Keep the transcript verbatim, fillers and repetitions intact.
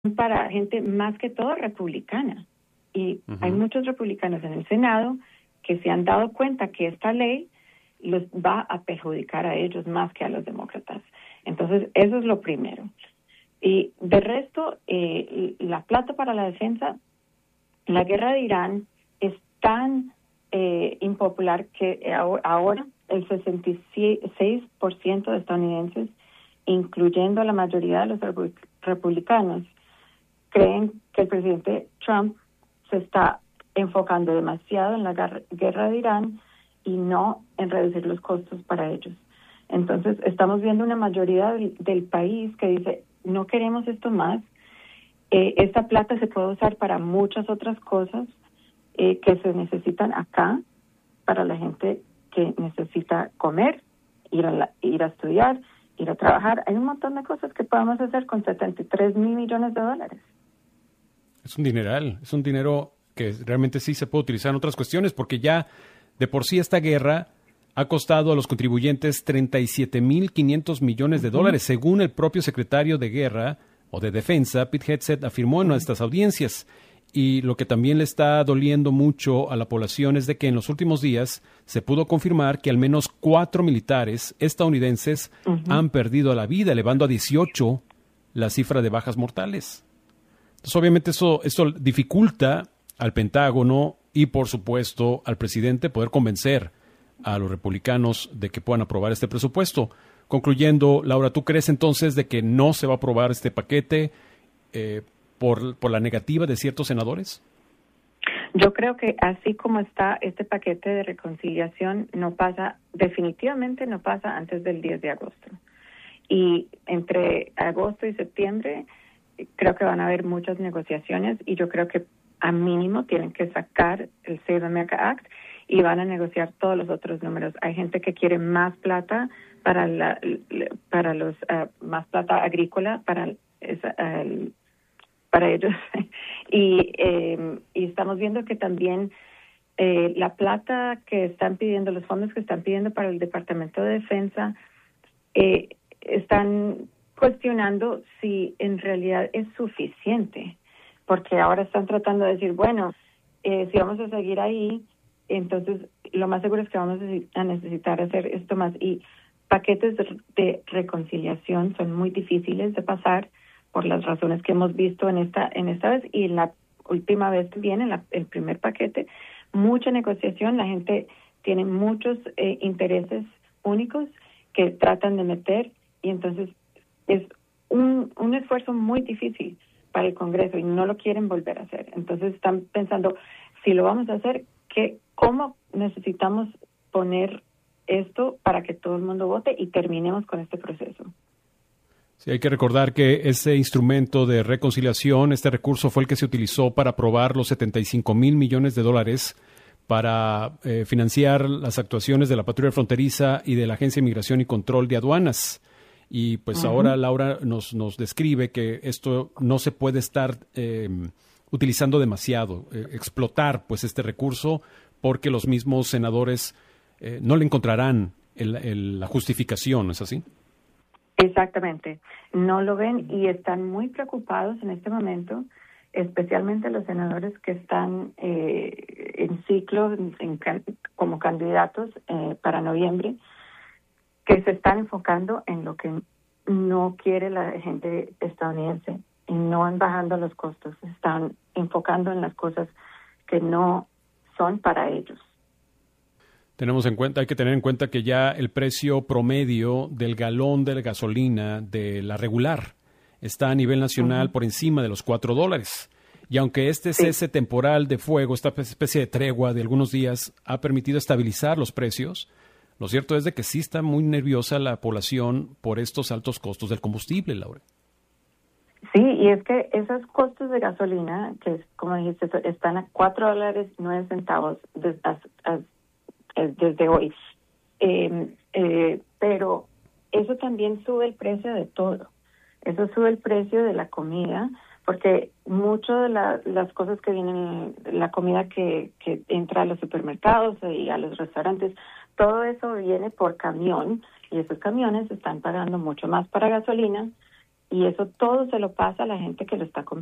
para gente más que todo republicana. Y Uh-huh. hay muchos republicanos en el Senado que se han dado cuenta que esta ley los va a perjudicar a ellos más que a los demócratas. Entonces, eso es lo primero. Y de resto, eh, la plata para la defensa, la guerra de Irán es tan eh, impopular que ahora el sesenta y seis por ciento de estadounidenses, incluyendo la mayoría de los republicanos, creen que el presidente Trump se está enfocando demasiado en la guerra de Irán y no en reducir los costos para ellos. Entonces, estamos viendo una mayoría del, del país que dice, no queremos esto más. Eh, esta plata se puede usar para muchas otras cosas eh, que se necesitan acá, para la gente que necesita comer, ir a, la, ir a estudiar, ir a trabajar. Hay un montón de cosas que podemos hacer con setenta y tres mil millones de dólares. Es un dineral, es un dinero que realmente sí se puede utilizar en otras cuestiones, porque ya de por sí esta guerra ha costado a los contribuyentes treinta y siete mil quinientos millones de uh-huh. dólares, según el propio secretario de Guerra o de Defensa, Pete Hegseth, afirmó en uh-huh. nuestras audiencias. Y lo que también le está doliendo mucho a la población es de que en los últimos días se pudo confirmar que al menos cuatro militares estadounidenses uh-huh. han perdido la vida, elevando a dieciocho la cifra de bajas mortales. Entonces, obviamente, eso, eso dificulta al Pentágono y, por supuesto, al presidente poder convencer a los republicanos de que puedan aprobar este presupuesto. Concluyendo, Laura, ¿tú crees entonces de que no se va a aprobar este paquete eh, por, por la negativa de ciertos senadores? Yo creo que así como está este paquete de reconciliación, no pasa, definitivamente no pasa antes del diez de agosto. Y entre agosto y septiembre creo que van a haber muchas negociaciones y yo creo que a mínimo tienen que sacar el Save America Act y van a negociar todos los otros números. Hay gente que quiere más plata para la, para los uh, más plata agrícola para esa, uh, para ellos y eh, y estamos viendo que también eh, la plata que están pidiendo, los fondos que están pidiendo para el Departamento de Defensa eh, están cuestionando si en realidad es suficiente, porque ahora están tratando de decir, bueno, eh, si vamos a seguir ahí, entonces lo más seguro es que vamos a necesitar hacer esto más. Y paquetes de, de reconciliación son muy difíciles de pasar por las razones que hemos visto en esta en esta vez y en la última vez también, en la, el primer paquete, mucha negociación, la gente tiene muchos eh, intereses únicos que tratan de meter y entonces es un, un esfuerzo muy difícil para el Congreso y no lo quieren volver a hacer. Entonces están pensando, si lo vamos a hacer, ¿qué, ¿cómo necesitamos poner esto para que todo el mundo vote y terminemos con este proceso? Sí, hay que recordar que ese instrumento de reconciliación, este recurso fue el que se utilizó para aprobar los setenta y cinco mil millones de dólares para eh, financiar las actuaciones de la patrulla fronteriza y de la Agencia de Migración y Control de Aduanas. Y pues uh-huh. ahora Laura nos, nos describe que esto no se puede estar eh, utilizando demasiado, eh, explotar pues este recurso, porque los mismos senadores eh, no le encontrarán el, el, la justificación, ¿no es así? Exactamente, no lo ven y están muy preocupados en este momento, especialmente los senadores que están eh, en ciclo en, en, como candidatos eh, para noviembre, que se están enfocando en lo que no quiere la gente estadounidense y no en bajando los costos, están enfocando en las cosas que no son para ellos. Tenemos en cuenta, hay que tener en cuenta que ya el precio promedio del galón de la gasolina de la regular está a nivel nacional uh-huh. por encima de los cuatro dólares. Y aunque este sí. cese temporal de fuego, esta especie de tregua de algunos días, ha permitido estabilizar los precios, lo cierto es de que sí está muy nerviosa la población por estos altos costos del combustible, Laura. Sí, y es que esos costos de gasolina, que como dijiste, están a cuatro dólares nueve centavos desde, desde hoy. Eh, eh, pero eso también sube el precio de todo. Eso sube el precio de la comida, porque mucho de la, las cosas que vienen, la comida que, que entra a los supermercados y a los restaurantes, todo eso viene por camión y esos camiones están pagando mucho más para gasolina y eso todo se lo pasa a la gente que lo está comprando.